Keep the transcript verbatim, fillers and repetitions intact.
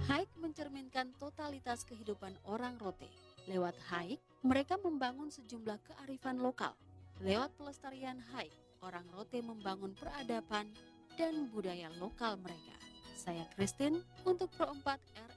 Haik mencerminkan totalitas kehidupan orang Rote. Lewat Haik, mereka membangun sejumlah kearifan lokal. Lewat pelestarian Haik, orang Rote membangun peradaban dan budaya lokal mereka. Saya Christine untuk Pro empat R